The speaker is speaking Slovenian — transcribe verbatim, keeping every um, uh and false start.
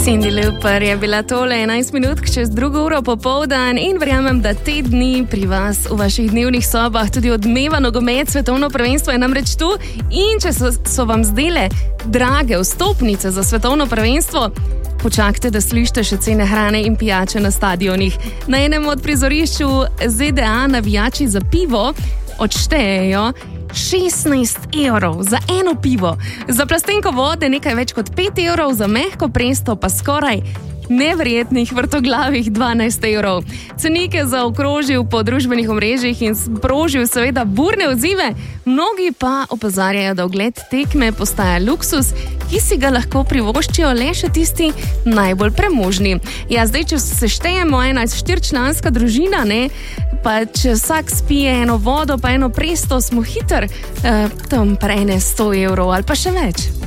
Cindy Lauper je bila tole enajst minut čez drugo uro popoldan in verjamem, da te dni pri vas v vaših dnevnih sobah tudi odmeva nogomet, svetovno prvenstvo je namreč tu in če so, so vam zdele drage vstopnice za svetovno prvenstvo, počakajte, da slišite še cene hrane in pijače na stadionih. Na enem od prizorišču Z D A navijači za pivo odštejejo šestnajst evrov za eno pivo. Za plastenko vode nekaj več kot pet evrov, za mehko presto pa skoraj neverjetnih vrtoglavih dvanajst evrov. Cenike zaokrožil po družbenih omrežjih in sprožil seveda burne odzive, mnogi pa opozarjajo, da ogled tekme postaja luksus, ki si ga lahko privoščijo le še tisti najbolj premožni. Ja, zdaj, če seštejemo ena štiričlanska družina, ne, pa če vsak spije eno vodo pa eno presto, smo hiter, eh, tam prejne sto evrov ali pa še več.